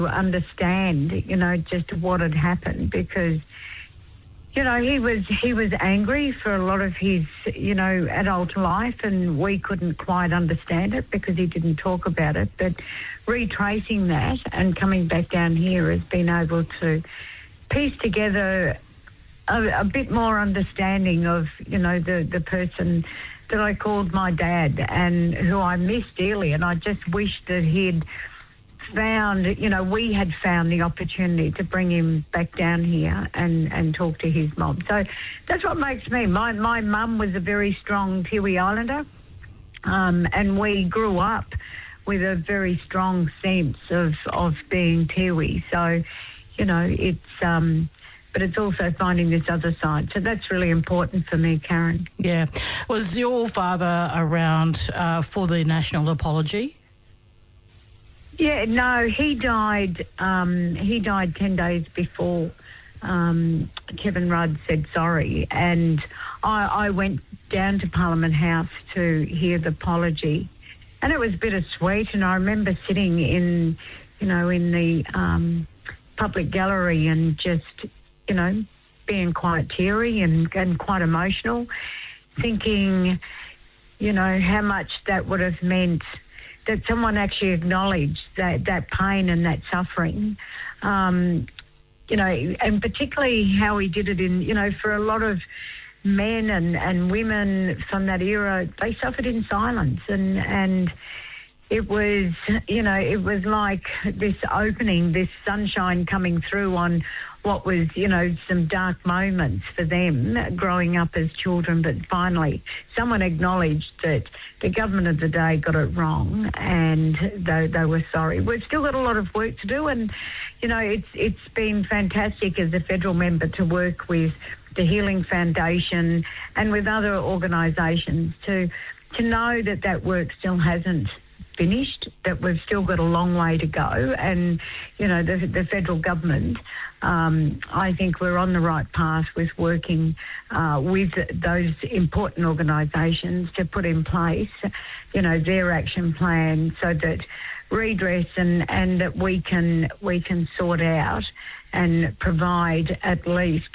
understand, just what had happened, because, he was angry for a lot of his, adult life, and we couldn't quite understand it because he didn't talk about it. But retracing that and coming back down here has been able to piece together a bit more understanding of, the person that I called my dad and who I missed dearly. And I just wish that he'd found, we had found the opportunity to bring him back down here and talk to his mom. So that's what makes me. My mum was a very strong Tiwi Islander, and we grew up with a very strong sense of being Tiwi. So, it's... but it's also finding this other side. So that's really important for me, Karen. Yeah. Was your father around for the national apology? Yeah, no, he died 10 days before Kevin Rudd said sorry. And I went down to Parliament House to hear the apology. And it was bittersweet. And I remember sitting in the public gallery and just... being quite teary and quite emotional, thinking, how much that would have meant that someone actually acknowledged that pain and that suffering, and particularly how he did it in, for a lot of men and women from that era, they suffered in silence, and it was, it was like this opening, this sunshine coming through on what was, some dark moments for them growing up as children. But finally, someone acknowledged that the government of the day got it wrong and they were sorry. We've still got a lot of work to do, and, it's been fantastic as a federal member to work with the Healing Foundation and with other organisations to know that work still hasn't finished, that we've still got a long way to go. And, the federal government, I think we're on the right path with working with those important organisations to put in place, their action plan so that redress and that we can sort out and provide at least,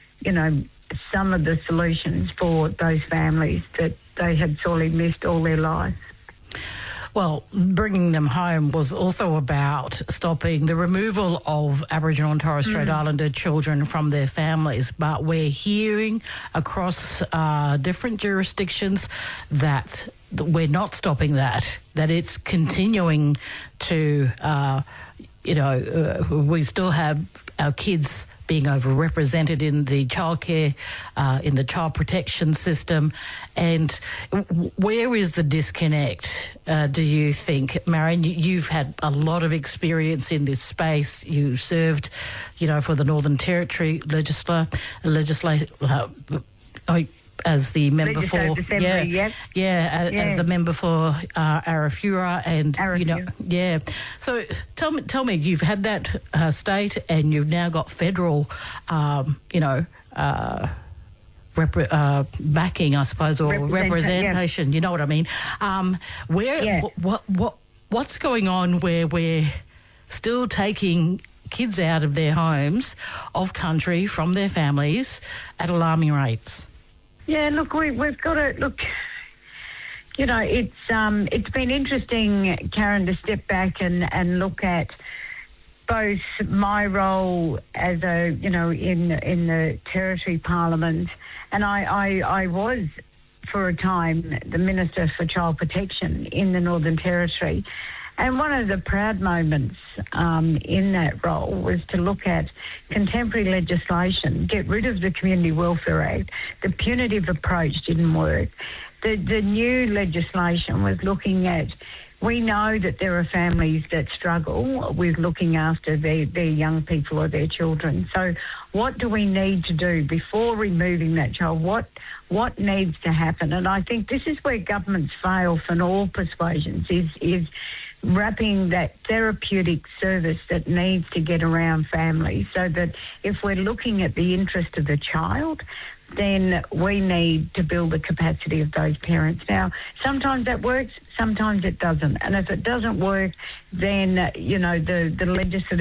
some of the solutions for those families that they had sorely missed all their lives. Well, bringing them home was also about stopping the removal of Aboriginal and Torres Strait Islander children from their families. But we're hearing across different jurisdictions that we're not stopping that it's continuing to, we still have our kids being overrepresented in the childcare, in the child protection system. And where is the disconnect, do you think? Marion, you've had a lot of experience in this space. You served, for the Northern Territory as the member for as the member for Arafura, and So tell me, you've had that state, and you've now got federal, backing, I suppose, or representation. Yeah. You know what I mean? What's going on where we're still taking kids out of their homes, of country, from their families at alarming rates? Yeah, look, we've got to look. It's been interesting, Karen, to step back and look at both my role as in the Territory Parliament, and I was for a time the Minister for Child Protection in the Northern Territory. And one of the proud moments in that role was to look at contemporary legislation, get rid of the Community Welfare Act. The punitive approach didn't work. The new legislation was looking at, we know that there are families that struggle with looking after their young people or their children. So what do we need to do before removing that child? What needs to happen? And I think this is where governments fail from all persuasions, is wrapping that therapeutic service that needs to get around families, so that if we're looking at the interest of the child, then we need to build the capacity of those parents. Now, sometimes that works, sometimes it doesn't. And if it doesn't work, then, the legislative